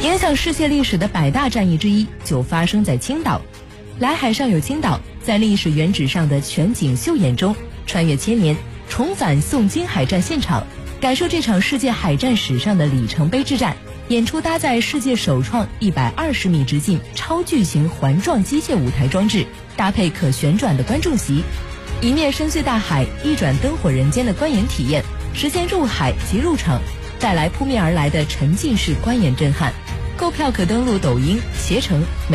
影响世界历史的百大战役之一就发生在青岛。来海上有青岛，在历史原址上的全景秀演中，穿越千年，重返宋金海战现场，感受这场世界海战史上的里程碑之战。演出搭载世界首创120米直径超巨型环状机械舞台装置，搭配可旋转的观众席，一面深邃大海，一转灯火人间的观演体验，实现入海即入场，带来扑面而来的沉浸式观演震撼。购票可登录抖音携程。